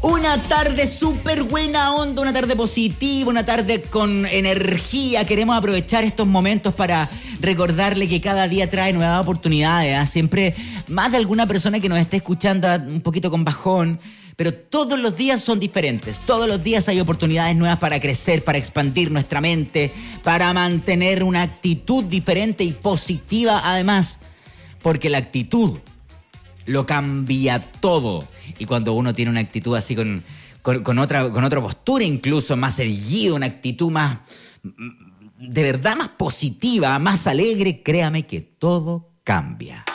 Una tarde súper buena onda, una tarde positiva, una tarde con energía. Queremos aprovechar estos momentos para recordarle que cada día trae nuevas oportunidades, ¿eh? Siempre más de alguna persona que nos esté escuchando un poquito con bajón, pero todos los días son diferentes. Todos los días hay oportunidades nuevas para crecer, para expandir nuestra mente, para mantener una actitud diferente y positiva además, porque la actitud lo cambia todo. Y cuando uno tiene una actitud así con otra postura, incluso más erguida, una actitud más, de verdad más positiva, más alegre, créame que todo cambia.